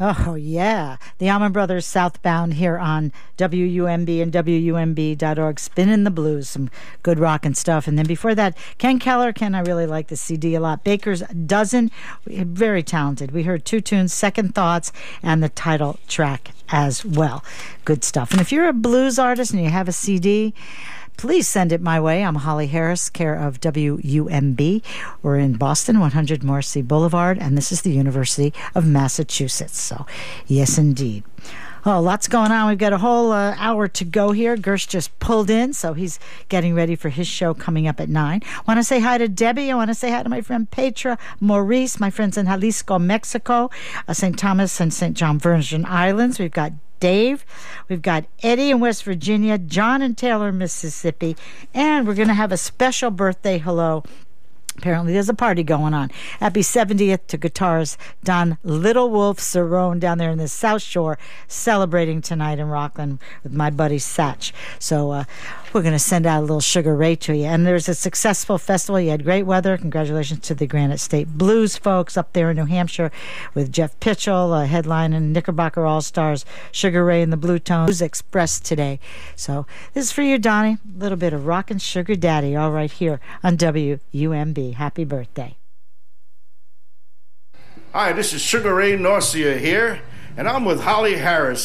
Oh, yeah. The Allman Brothers Southbound here on WUMB and WUMB.org. Spinning the Blues. Some good rockin' stuff. And then before that, Ken Keller. Ken, I really like the CD a lot. Baker's Dozen. Very talented. We heard two tunes, Second Thoughts, and the title track as well. Good stuff. And if you're a blues artist and you have a CD, please send it my way. I'm Holly Harris, care of WUMB. We're in Boston, 100 Morrissey Boulevard, and this is the University of Massachusetts. So, yes, indeed. Oh, lots going on. We've got a whole hour to go here. Gersh just pulled in, so he's getting ready for his show coming up at 9. I want to say hi to Debbie. I want to say hi to my friend Petra, Maurice, my friends in Jalisco, Mexico, St. Thomas and St. John Virgin Islands. We've got Dave, we've got Eddie in West Virginia, John in Taylor, Mississippi, and we're going to have a special birthday hello. Apparently there's a party going on. Happy 70th to guitarist Don Little Wolf Cerrone down there in the South Shore, celebrating tonight in Rockland with my buddy Satch. So we're going to send out a little Sugar Ray to you. And there's a successful festival. You had great weather. Congratulations to the Granite State Blues folks up there in New Hampshire with Jeff Pitchell, headlining Knickerbocker All-Stars, Sugar Ray and the Blue Tones Express today. So this is for you, Donnie. A little bit of Rockin' Sugar Daddy, all right here on WUMB. Happy birthday. Hi, this is Sugar Ray Norcia here, and I'm with Holly Harris.